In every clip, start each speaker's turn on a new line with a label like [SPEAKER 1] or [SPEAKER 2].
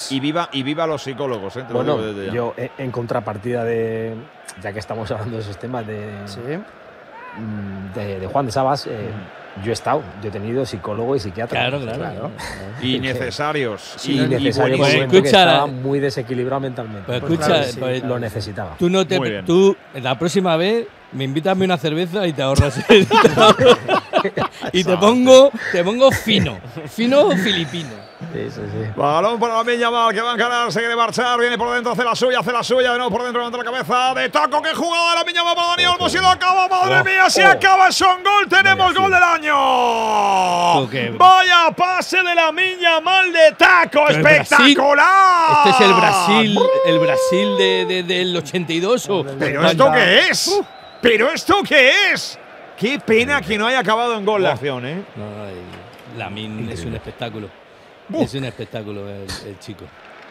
[SPEAKER 1] Y viva los psicólogos.
[SPEAKER 2] Bueno, yo en contrapartida de, ya que estamos hablando de esos temas de Juan de Sabas, yo he tenido psicólogo y psiquiatra.
[SPEAKER 3] Claro.
[SPEAKER 1] Y necesarios.
[SPEAKER 2] Y necesarios.
[SPEAKER 3] Pues
[SPEAKER 2] que estaba muy desequilibrado mentalmente.
[SPEAKER 3] Pues escucha,
[SPEAKER 2] claro, lo necesitaba.
[SPEAKER 3] Tú la próxima vez me invitas a una cerveza y te ahorras. Y te pongo fino filipino.
[SPEAKER 2] Sí.
[SPEAKER 1] Balón para Lamine Yamal, que va a encarar, se quiere marchar, viene por dentro, hace la suya, de nuevo por dentro, levanta la cabeza, de taco, que jugada de Lamine Yamal para Dani Olmo, si lo acaba, madre mía, si acaba, son gol, tenemos gol del año. Vaya pase de Lamine Yamal de taco, espectacular.
[SPEAKER 3] Este es el Brasil del 82.
[SPEAKER 1] ¿Pero esto qué es? ¿Pero esto qué es? Qué pena que no haya acabado en gol la acción, ¿eh?
[SPEAKER 3] Lamine es un espectáculo. Es un espectáculo el chico.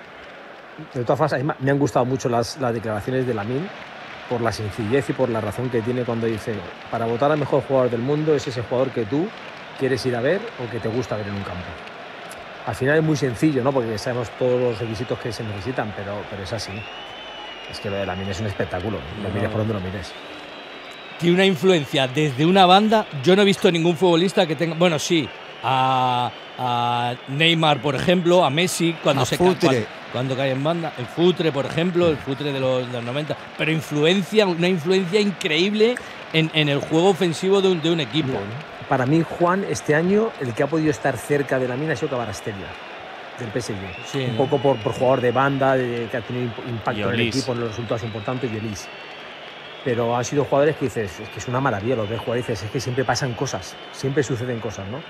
[SPEAKER 2] De todas formas, me han gustado mucho las declaraciones de Lamine por la sencillez y por la razón que tiene cuando dice: para votar al mejor jugador del mundo es ese jugador que tú quieres ir a ver o que te gusta ver en un campo. Al final es muy sencillo, ¿no? Porque sabemos todos los requisitos que se necesitan, pero es así. Es que lo de Lamine es un espectáculo. Lo mires por donde lo mires.
[SPEAKER 3] Tiene una influencia desde una banda. Yo no he visto ningún futbolista que tenga… Bueno, sí, a Neymar, por ejemplo, a Messi, cuando cae en banda. El Futre, por ejemplo, el Futre de los 90. Pero una influencia increíble en el juego ofensivo de un equipo.
[SPEAKER 2] Mira, para mí, Juan, este año, el que ha podido estar cerca de Lamine ha sido Kvaratskhelia, del PSG.
[SPEAKER 3] Sí,
[SPEAKER 2] un poco por jugador de banda, que ha tenido impacto en el equipo, en los resultados importantes, y Elis. Pero han sido jugadores que dices, es que es una maravilla, los ves jugar y dices, es que siempre pasan cosas, siempre suceden cosas, ¿no?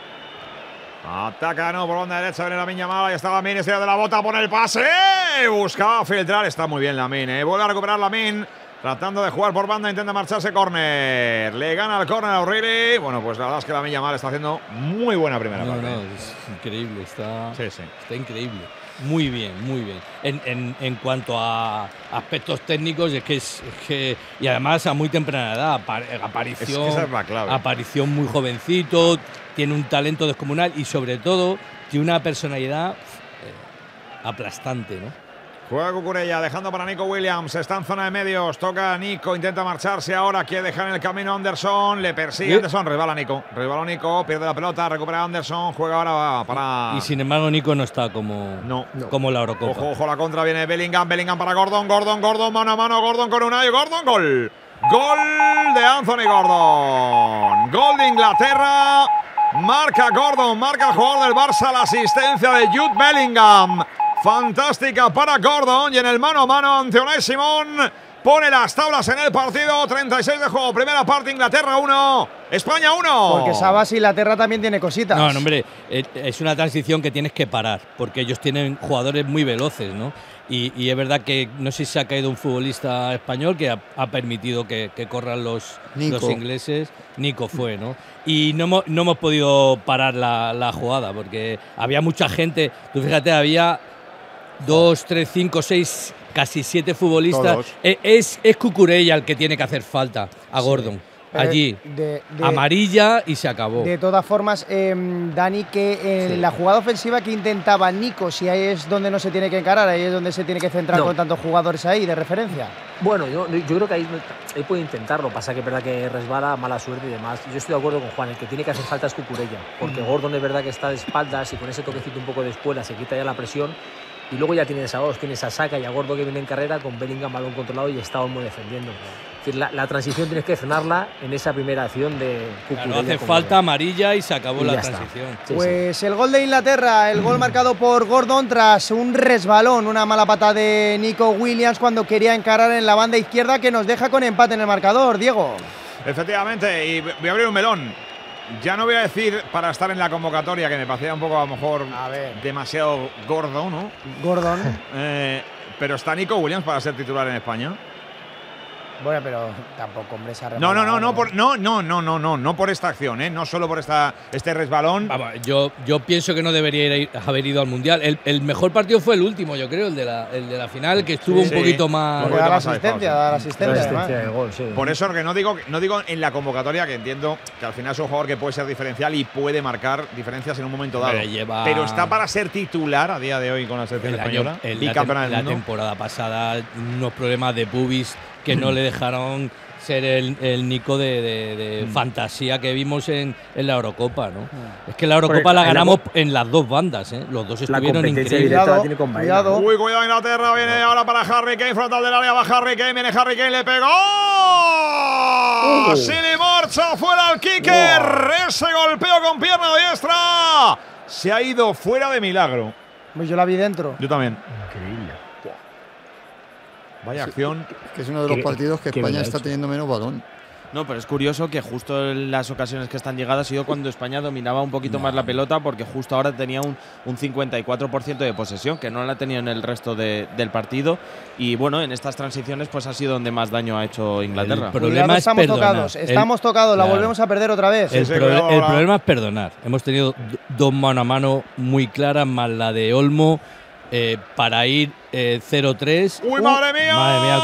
[SPEAKER 1] Ataca, no, por banda derecha viene Lamine Yamal, ahí está Lamine, se de la bota, pone el pase, buscaba filtrar, está muy bien Lamine, vuelve a recuperar Lamine, tratando de jugar por banda, intenta marcharse córner, le gana el córner a O'Reilly. Bueno, pues la verdad es que Lamine Yamal está haciendo muy buena primera parte.
[SPEAKER 3] No, es increíble, está increíble. Muy bien. En cuanto a aspectos técnicos, es que y además a muy temprana edad, aparición,
[SPEAKER 1] esa es la clave.
[SPEAKER 3] Aparición muy jovencito, tiene un talento descomunal y sobre todo tiene una personalidad aplastante, ¿no?
[SPEAKER 1] Juega Cucurella, dejando para Nico Williams, está en zona de medios, toca Nico, intenta marcharse ahora, quiere dejar en el camino a Anderson, le persigue Anderson, resbala Nico, pierde la pelota, recupera Anderson, juega ahora para…
[SPEAKER 3] Y sin embargo Nico no está como la Eurocopa.
[SPEAKER 1] Ojo, la contra viene Bellingham para Gordon, mano a mano, Gordon con Unai, Gordon, gol. Gol de Anthony Gordon, gol de Inglaterra, marca Gordon, marca el jugador del Barça, la asistencia de Jude Bellingham. Fantástica para Gordon y en el mano a mano ante Unai Simón pone las tablas en el partido. 36 de juego, primera parte, Inglaterra 1, España 1.
[SPEAKER 4] Porque Sabas, Inglaterra también tiene cositas.
[SPEAKER 3] No, hombre, es una transición que tienes que parar porque ellos tienen jugadores muy veloces, ¿no? Y es verdad que no sé si se ha caído un futbolista español que ha permitido que corran los ingleses. Nico fue, ¿no? Y no hemos podido parar la jugada porque había mucha gente. Tú fíjate, había 2, 3, 5, 6, casi 7 futbolistas. Es Cucurella el que tiene que hacer falta a Gordon. Allí, amarilla y se acabó.
[SPEAKER 4] De todas formas, Dani, que en la jugada ofensiva que intentaba Nico, si ahí es donde no se tiene que encarar, ahí es donde se tiene que centrar con tantos jugadores ahí de referencia.
[SPEAKER 2] Bueno, yo creo que ahí puede intentarlo, pasa que es verdad que resbala, mala suerte y demás. Yo estoy de acuerdo con Juan, el que tiene que hacer falta es Cucurella, porque Gordon es verdad que está de espaldas y con ese toquecito un poco de espuela se quita ya la presión. Y luego ya tienes a dos, tienes a Saka y a Gordo que viene en carrera con Bellingham balón controlado y está Olmo defendiendo. Es decir, la transición tienes que frenarla en esa primera acción de Cucurella.
[SPEAKER 3] Claro, hace falta amarilla y se acabó la transición.
[SPEAKER 4] Pues el gol de Inglaterra, el gol marcado por Gordon tras un resbalón, una mala pata de Nico Williams cuando quería encarar en la banda izquierda, que nos deja con empate en el marcador, Diego.
[SPEAKER 1] Efectivamente, y voy a abrir un melón. Ya no voy a decir para estar en la convocatoria, que me parecía un poco a lo mejor demasiado gordo, ¿no?
[SPEAKER 4] Gordon.
[SPEAKER 1] Pero está Nico Williams para ser titular en España.
[SPEAKER 4] Bueno, pero tampoco, hombre, se ha
[SPEAKER 1] No
[SPEAKER 4] rebalado.
[SPEAKER 1] por esta acción, ¿eh? No solo por este resbalón.
[SPEAKER 3] Vamos, yo pienso que no debería haber ido al Mundial. El mejor partido fue el último, yo creo, el de la final, que estuvo un poquito más…
[SPEAKER 4] Porque da la asistencia, además.
[SPEAKER 2] de gol, sí.
[SPEAKER 1] Por eso que no digo en la convocatoria, que entiendo que al final es un jugador que puede ser diferencial y puede marcar diferencias en un momento dado. Pero está para ser titular a día de hoy con la selección española.
[SPEAKER 3] La temporada pasada, unos problemas de pubis que no le dejaron ser el Nico de fantasía que vimos en la Eurocopa, ¿no? Es que la Eurocopa la ganamos en las dos bandas, ¿eh? Los dos estuvieron increíbles.
[SPEAKER 2] La tiene con
[SPEAKER 4] Cuidado.
[SPEAKER 1] Uy, cuidado Inglaterra, viene ahora para Harry Kane, frontal del área, va Harry Kane, viene Harry Kane, le pegó. Se le marcha fuera al kicker. Ese golpeo con pierna diestra se ha ido fuera de milagro.
[SPEAKER 4] Pues yo la vi dentro.
[SPEAKER 1] Yo también.
[SPEAKER 2] Increíble.
[SPEAKER 1] Vaya acción.
[SPEAKER 5] Que es uno de los partidos que España está teniendo menos balón.
[SPEAKER 6] No, pero es curioso que justo en las ocasiones que están llegadas ha sido cuando España dominaba un poquito más la pelota, porque justo ahora tenía un 54% de posesión, que no la tenía en el resto del partido. Y bueno, en estas transiciones pues ha sido donde más daño ha hecho Inglaterra.
[SPEAKER 3] El problema es perdonar.
[SPEAKER 4] Estamos tocados, la volvemos a perder otra vez.
[SPEAKER 3] El problema es perdonar. Hemos tenido dos mano a mano muy claras, más la de Olmo, para ir 0-3.
[SPEAKER 1] ¡Uy, madre mía!
[SPEAKER 3] Madre mía,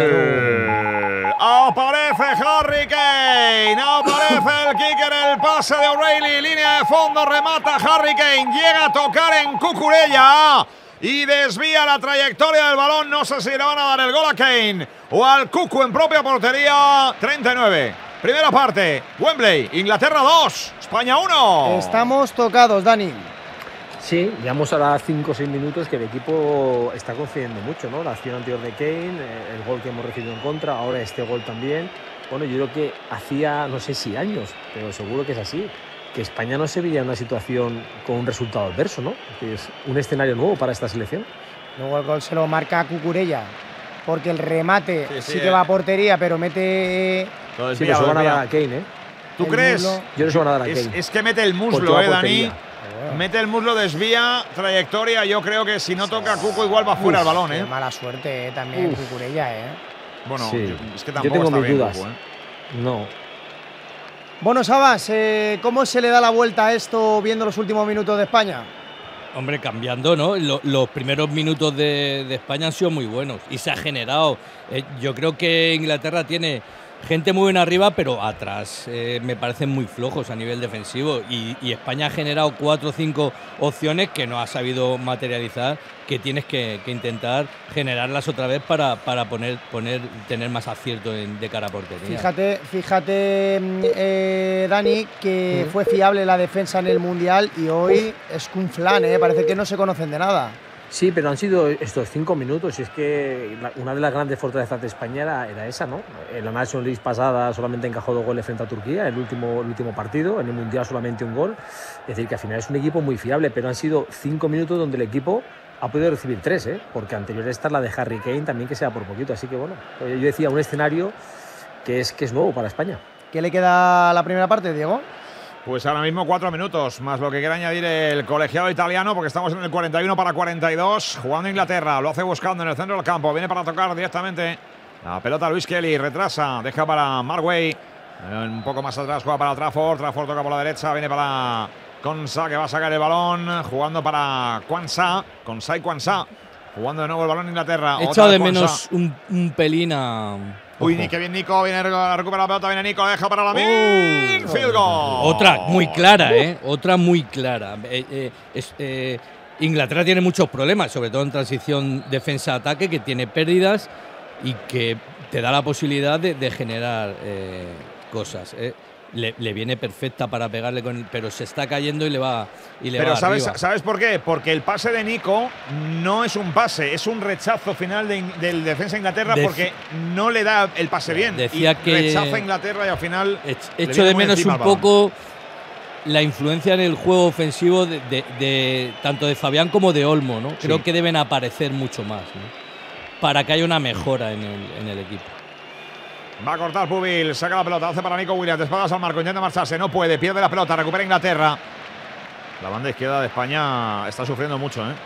[SPEAKER 1] ¡Gol! Aparece Harry Kane, aparece el kicker, el pase de O'Reilly, línea de fondo, remata Harry Kane, llega a tocar en Cucurella y desvía la trayectoria del balón. No sé si le van a dar el gol a Kane o al Cucu en propia portería. 39. Primera parte, Wembley, Inglaterra 2, España 1.
[SPEAKER 4] Estamos tocados, Dani.
[SPEAKER 2] Sí, llevamos ahora 5 o 6 minutos que el equipo está concediendo mucho, ¿no? La acción anterior de Kane, el gol que hemos recibido en contra, ahora este gol también. Bueno, yo creo que hacía, no sé si años, pero seguro que es así, que España no se veía en una situación con un resultado adverso, ¿no? Que es un escenario nuevo para esta selección.
[SPEAKER 4] Luego el gol se lo marca Cucurella, porque el remate sí que va a portería, pero mete…
[SPEAKER 2] Sí, pero se van a dar a Kane, ¿eh?
[SPEAKER 1] ¿Tú crees?
[SPEAKER 4] Muslo.
[SPEAKER 2] Yo no se van a dar a Kane.
[SPEAKER 1] Es que mete el muslo, Dani. Mete el muslo, desvía, trayectoria. Yo creo que si no toca a Cuco igual va fuera el balón,
[SPEAKER 4] Qué mala suerte también Cucurella,
[SPEAKER 1] Bueno,
[SPEAKER 2] sí.
[SPEAKER 1] Es que
[SPEAKER 2] yo
[SPEAKER 1] tampoco
[SPEAKER 2] tengo
[SPEAKER 1] está
[SPEAKER 2] mis
[SPEAKER 1] bien
[SPEAKER 2] dudas.
[SPEAKER 1] Cuco,
[SPEAKER 2] No.
[SPEAKER 4] Bueno, Sabas, ¿cómo se le da la vuelta a esto viendo los últimos minutos de España?
[SPEAKER 3] Hombre, cambiando, ¿no? Los primeros minutos de España han sido muy buenos y se ha generado. Yo creo que Inglaterra tiene gente muy buena arriba, pero atrás me parecen muy flojos a nivel defensivo. Y España ha generado 4 o 5 opciones que no ha sabido materializar, que tienes que intentar generarlas otra vez para tener más acierto de cara a portería.
[SPEAKER 4] Fíjate, Dani, que fue fiable la defensa en el Mundial y hoy es un flan, parece que no se conocen de nada.
[SPEAKER 2] Sí, pero han sido estos 5 minutos y es que una de las grandes fortalezas de España era esa, ¿no? En la National League pasada solamente encajó 2 goles frente a Turquía, el último partido, en el Mundial solamente 1 gol. Es decir, que al final es un equipo muy fiable, pero han sido 5 minutos donde el equipo ha podido recibir 3, porque anterior está la de Harry Kane también, que sea por poquito. Así que bueno, yo decía un escenario que es nuevo para España.
[SPEAKER 4] ¿Qué le queda a la primera parte, Diego?
[SPEAKER 1] Pues ahora mismo 4 minutos, más lo que quiere añadir el colegiado italiano, porque estamos en el 41 para 42, jugando Inglaterra, lo hace buscando en el centro del campo, viene para tocar directamente la pelota Luis Kelly, retrasa, deja para Marway, un poco más atrás juega para Trafford toca por la derecha, viene para Konsa, que va a sacar el balón, jugando para Quansah, Konsa y Quansah, jugando de nuevo el balón Inglaterra.
[SPEAKER 3] He echado de menos un pelín a…
[SPEAKER 1] Uy, qué bien Nico, viene a recuperar la pelota, viene Nico, la deja para la field goal.
[SPEAKER 3] Otra muy clara, otra muy clara. Inglaterra tiene muchos problemas, sobre todo en transición defensa-ataque, que tiene pérdidas y que te da la posibilidad de generar cosas. Le viene perfecta para pegarle pero se está cayendo y le va
[SPEAKER 1] Pero
[SPEAKER 3] arriba.
[SPEAKER 1] ¿sabes por qué? Porque el pase de Nico no es un pase, es un rechazo final del defensa de Inglaterra, porque no le da el pase bien.
[SPEAKER 3] Decía que
[SPEAKER 1] rechaza a Inglaterra y al final
[SPEAKER 3] echo de menos un poco la influencia en el juego ofensivo de tanto de Fabián como de Olmo, ¿no? Creo que deben aparecer mucho más, ¿no? Para que haya una mejora en el equipo.
[SPEAKER 1] Va a cortar Pubil, saca la pelota, hace para Nico Williams, espaldas al marco, intenta marcharse, no puede, pierde la pelota, recupera Inglaterra. La banda izquierda de España está sufriendo mucho,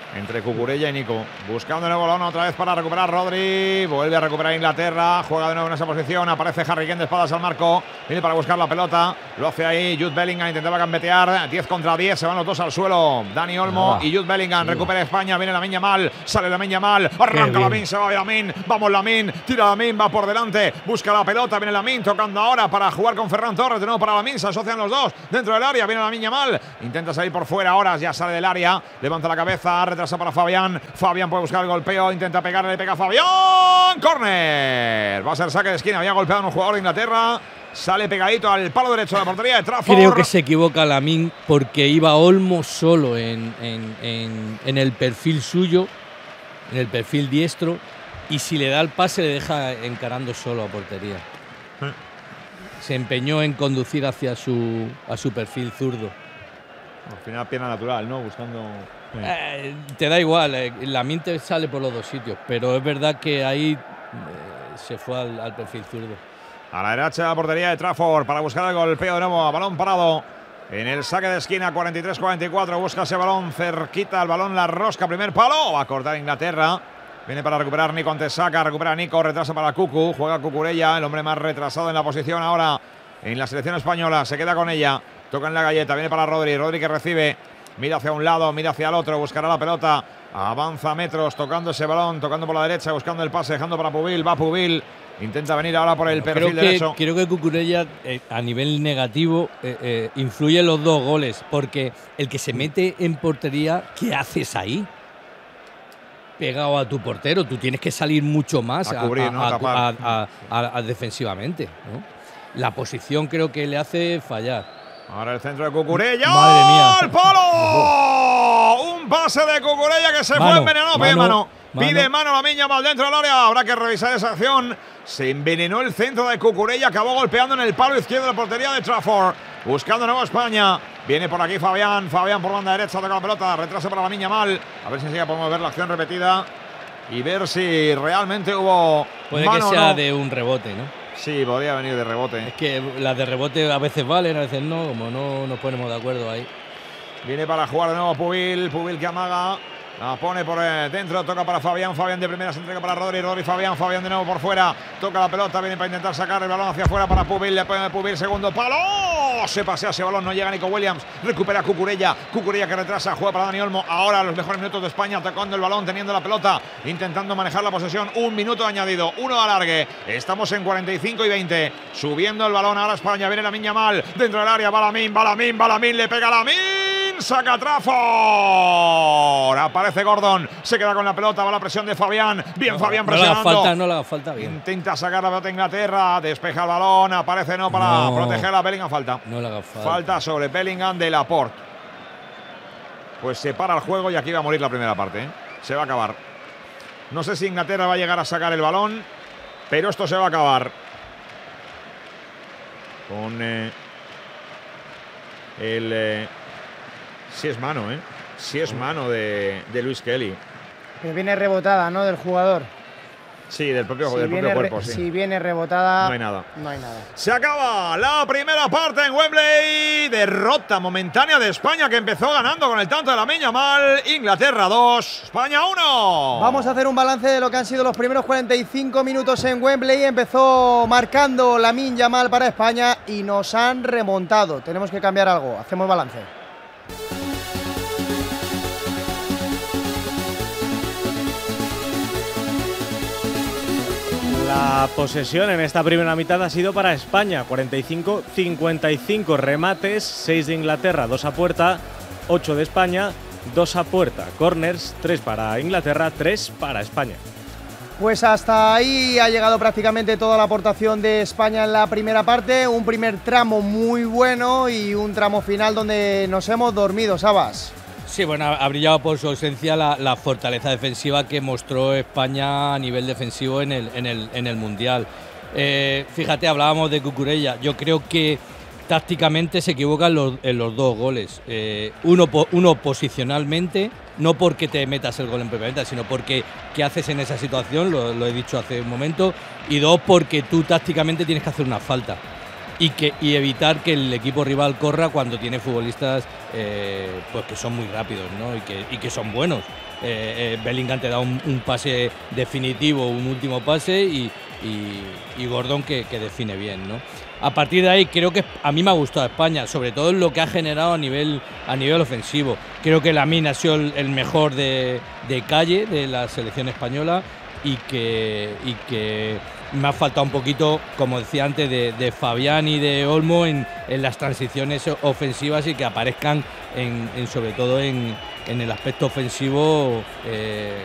[SPEAKER 1] entre Cucurella y Nico. Buscando de nuevo el balón otra vez para recuperar Rodri. Vuelve a recuperar Inglaterra. Juega de nuevo en esa posición. Aparece Harry Kane de espaldas al marco. Viene para buscar la pelota. Lo hace ahí Jude Bellingham. Intentaba gambetear. 10 contra 10. Se van los dos al suelo. Dani Olmo y Jude Bellingham. Recupera España. Viene Lamine Yamal. Sale Lamine Yamal. Arranca Lamine. Se va Lamine. Vamos Lamine. Tira Lamine. Va por delante. Busca la pelota. Viene Lamine tocando ahora para jugar con Ferran Torres. De nuevo para Lamine. Se asocian los dos dentro del área. Viene Lamine Yamal. Intenta salir por fuera ahora. Ya sale del área. Levanta la cabeza. Retrasa para Fabián. Fabián puede buscar el golpeo. Intenta pegarle. Le pega a Fabián. Córner. Va a ser saque de esquina. Había golpeado a un jugador de Inglaterra. Sale pegadito al palo derecho de la portería de Trafford.
[SPEAKER 3] Creo que se equivoca Lamine porque iba Olmo solo en el perfil suyo, en el perfil diestro, y si le da el pase le deja encarando solo a portería. Se empeñó en conducir hacia a su perfil zurdo.
[SPEAKER 1] Al final pierna natural, ¿no? Buscando…
[SPEAKER 3] Te da igual, Lamine te sale por los dos sitios, pero es verdad que ahí se fue al perfil zurdo.
[SPEAKER 1] A la derecha de la portería de Trafford para buscar el golpeo de nuevo a balón parado. En el saque de esquina, 43-44, busca ese balón cerquita, el balón, la rosca, primer palo, va a cortar Inglaterra. Viene para recuperar Nico ante Saka, recupera Nico, retrasa para Cucu, juega Cucurella, el hombre más retrasado en la posición ahora en la selección española, se queda con ella, toca en la galleta, viene para Rodri, Rodri que recibe, mira hacia un lado, mira hacia el otro, buscará la pelota, avanza metros, tocando ese balón, tocando por la derecha, buscando el pase, dejando para Pubil, va Pubil. Intenta venir ahora por el perfil derecho.
[SPEAKER 3] Creo que Cucurella, a nivel negativo, influye en los dos goles. Porque el que se mete en portería, ¿qué haces ahí? Pegado a tu portero. Tú tienes que salir mucho más
[SPEAKER 1] a cubrir, ¿no?
[SPEAKER 3] a defensivamente, ¿no? La posición creo que le hace fallar.
[SPEAKER 1] Ahora el centro de Cucurella.
[SPEAKER 3] Madre mía.
[SPEAKER 1] ¡Al palo! Un pase de Cucurella que se fue envenenado. Pide mano Lamine Yamal dentro del área. Habrá que revisar esa acción. Se envenenó el centro de Cucurella. Acabó golpeando en el palo izquierdo de la portería de Trafford. Buscando nuevo España. Viene por aquí Fabián. Fabián por banda derecha. Toca la pelota. Retraso para Lamine Yamal. A ver si enseguida podemos ver la acción repetida. Y ver si realmente hubo.
[SPEAKER 3] Puede
[SPEAKER 1] mano,
[SPEAKER 3] que sea
[SPEAKER 1] ¿no?
[SPEAKER 3] de un rebote, ¿no?
[SPEAKER 1] Sí, podría venir de rebote.
[SPEAKER 3] Es que las de rebote a veces valen, a veces no. Como no nos ponemos de acuerdo ahí.
[SPEAKER 1] Viene para jugar de nuevo Pubil. Pubil que amaga. La pone por dentro, toca para Fabián, Fabián de primera, se entrega para Rodri, Rodri, Fabián de nuevo por fuera, toca la pelota, viene para intentar sacar el balón hacia afuera para Pubil, le pone Pubil, segundo palo, se pasea ese balón, no llega Nico Williams, recupera Cucurella, Cucurella que retrasa, juega para Dani Olmo, ahora los mejores minutos de España, tocando el balón, teniendo la pelota, intentando manejar la posesión, un minuto añadido, uno de alargue, estamos en 45 y 20, subiendo el balón ahora España, viene Lamine Yamal, dentro del área, va Lamine, le pega Lamine, saca Trafford, aparece Gordon, se queda con la pelota, va la presión de Fabián, bien Fabián presionando.
[SPEAKER 3] No le haga falta bien.
[SPEAKER 1] Intenta sacar la pelota a Inglaterra, despeja el balón, aparece para proteger a Bellingham, falta.
[SPEAKER 3] No le haga falta.
[SPEAKER 1] Falta sobre Bellingham de Laporte. Pues se para el juego y aquí va a morir la primera parte, ¿eh? Se va a acabar. No sé si Inglaterra va a llegar a sacar el balón, pero esto se va a acabar. Con sí es mano, ¿eh? Sí es mano de Luis Kelly.
[SPEAKER 4] Pero viene rebotada, ¿no? Del jugador.
[SPEAKER 1] Sí, del propio cuerpo, sí.
[SPEAKER 4] Si viene rebotada…
[SPEAKER 1] No hay nada.
[SPEAKER 4] No hay nada.
[SPEAKER 1] Se acaba la primera parte en Wembley. Derrota momentánea de España que empezó ganando con el tanto de Lamine Yamal. Inglaterra 2, España 1.
[SPEAKER 4] Vamos a hacer un balance de lo que han sido los primeros 45 minutos en Wembley. Empezó marcando Lamine Yamal para España y nos han remontado. Tenemos que cambiar algo. Hacemos balance.
[SPEAKER 7] La posesión en esta primera mitad ha sido para España, 45-55 remates, 6 de Inglaterra, 2 a puerta, 8 de España, 2 a puerta, corners, 3 para Inglaterra, 3 para España.
[SPEAKER 4] Pues hasta ahí ha llegado prácticamente toda la aportación de España en la primera parte, un primer tramo muy bueno y un tramo final donde nos hemos dormido, Sabas.
[SPEAKER 3] Sí, bueno, ha brillado por su ausencia la fortaleza defensiva que mostró España a nivel defensivo en el Mundial. Fíjate, hablábamos de Cucurella. Yo creo que tácticamente se equivocan en los dos goles. Uno posicionalmente, no porque te metas el gol en primera, sino porque qué haces en esa situación, lo he dicho hace un momento. Y dos, porque tú tácticamente tienes que hacer una falta. y evitar que el equipo rival corra cuando tiene futbolistas pues que son muy rápidos, ¿no? y que son buenos. Bellingham te da un pase definitivo, un último pase y Gordon que define bien, ¿no? A partir de ahí creo que a mí me ha gustado España, sobre todo en lo que ha generado a nivel ofensivo. Creo que Lamine ha sido el mejor de calle de la selección española y que me ha faltado un poquito, como decía antes, de Fabián y de Olmo en las transiciones ofensivas y que aparezcan sobre todo en el aspecto ofensivo